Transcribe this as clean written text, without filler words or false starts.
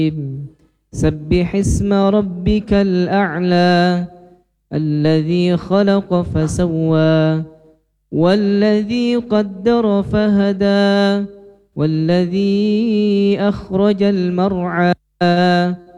سبح اسم ربك الأعلى الذي خلق فسوى والذي قدر فهدى والذي أخرج المرعى